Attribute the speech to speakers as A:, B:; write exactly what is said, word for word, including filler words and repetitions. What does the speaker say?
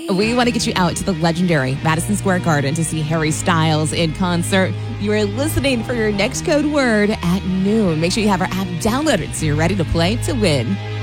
A: We want to get you out to the legendary Madison Square Garden to see Harry Styles in concert. You are listening for your next code word at noon. Make sure you have our app downloaded so you're ready to play to win.